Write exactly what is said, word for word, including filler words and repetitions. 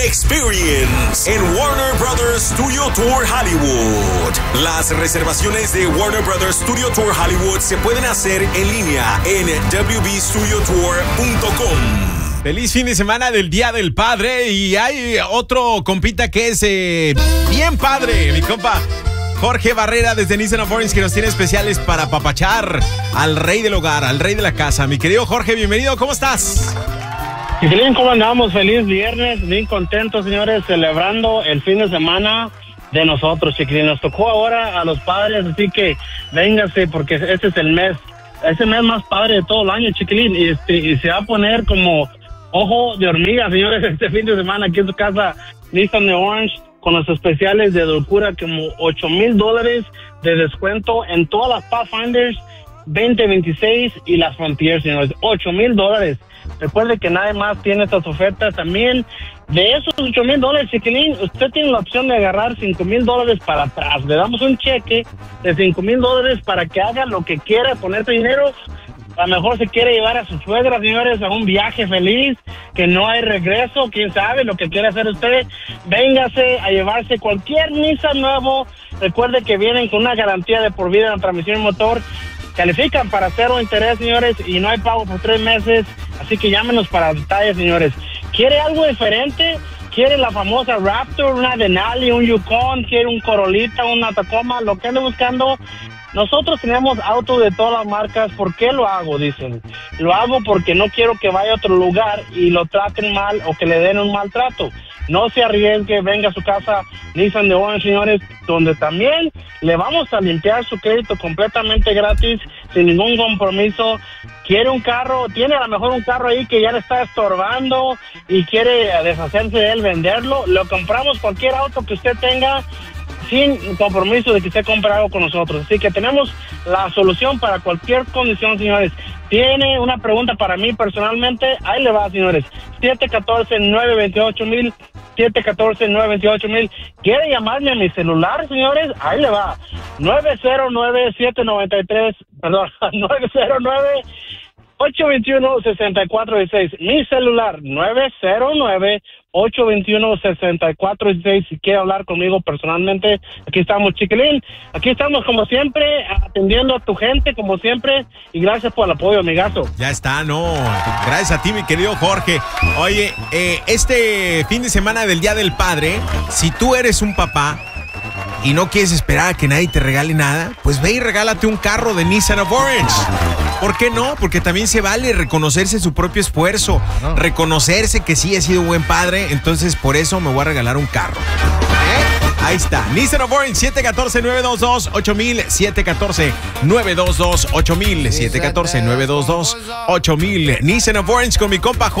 Experience en Warner Brothers Studio Tour Hollywood. Las reservaciones de Warner Brothers Studio Tour Hollywood se pueden hacer en línea en w b studio tour punto com. Feliz fin de semana del Día del Padre. Y hay otro compita que es eh, bien padre, mi compa Jorge Barrera desde Nissan of Orange, que nos tiene especiales para apapachar al rey del hogar, al rey de la casa. Mi querido Jorge, bienvenido, ¿cómo estás? Chiquilín, ¿cómo andamos? Feliz viernes, bien contentos, señores, celebrando el fin de semana de nosotros, chiquilín. Nos tocó ahora a los padres, así que véngase, porque este es el mes, es el mes más padre de todo el año, chiquilín, y, este, y se va a poner como ojo de hormiga, señores, este fin de semana aquí en su casa, Nissan of Orange, con los especiales de locura, como ocho mil dólares de descuento en todas las Pathfinders veinte veintiséis y las Frontier, señores, ocho mil dólares. Recuerde que nadie más tiene estas ofertas. También de esos ocho mil dólares, chiquilín, usted tiene la opción de agarrar cinco mil dólares para atrás. Le damos un cheque de cinco mil dólares para que haga lo que quiera, ponerse dinero. A lo mejor se quiere llevar a su suegra, señores, a un viaje feliz, que no hay regreso, quién sabe lo que quiere hacer usted. Véngase a llevarse cualquier Nissan nuevo. Recuerde que vienen con una garantía de por vida en la transmisión y motor. Califican para cero interés, señores, y no hay pago por tres meses, así que llámenos para detalles, señores. ¿Quiere algo diferente? ¿Quiere la famosa Raptor, una Denali, un Yukon? ¿Quiere un Corolita, una Tacoma? Lo que ande buscando. Nosotros tenemos autos de todas las marcas. ¿Por qué lo hago? Dicen. Lo hago porque no quiero que vaya a otro lugar y lo traten mal o que le den un maltrato. No se arriesgue, venga a su casa Nissan de Orange, señores, donde también le vamos a limpiar su crédito completamente gratis, sin ningún compromiso. Quiere un carro, tiene a lo mejor un carro ahí que ya le está estorbando y quiere deshacerse de él, venderlo. Lo compramos, cualquier auto que usted tenga, sin compromiso de que usted compre algo con nosotros. Así que tenemos la solución para cualquier condición, señores. Tiene una pregunta para mí personalmente, ahí le va, señores. siete uno cuatro, nueve dos ocho mil, siete uno cuatro, nueve dos ocho mil. ¿Quiere llamarme a mi celular, señores? Ahí le va. nueve cero nueve, siete nueve tres, perdón, nueve cero nueve, ocho dos uno, seis cuatro uno seis. Mi celular, nueve cero nueve, ocho dos uno, seis cuatro uno seis. Si quiere hablar conmigo personalmente, aquí estamos, chiquilín. Aquí estamos, como siempre, atendiendo a tu gente, como siempre. Y gracias por el apoyo, amigazo. Ya está, no. Gracias a ti, mi querido Jorge. Oye, eh, este fin de semana del Día del Padre, si tú eres un papá y no quieres esperar a que nadie te regale nada, pues ve y regálate un carro de Nissan of Orange. ¿Por qué no? Porque también se vale reconocerse su propio esfuerzo, no. reconocerse que sí he sido un buen padre, entonces por eso me voy a regalar un carro. ¿Eh? Ahí está, Nissan of Orange, siete uno cuatro, nueve dos dos, ocho mil, siete uno cuatro, nueve dos dos, ocho mil, siete uno cuatro, nueve dos dos, ocho mil. Nissan of Orange con mi compa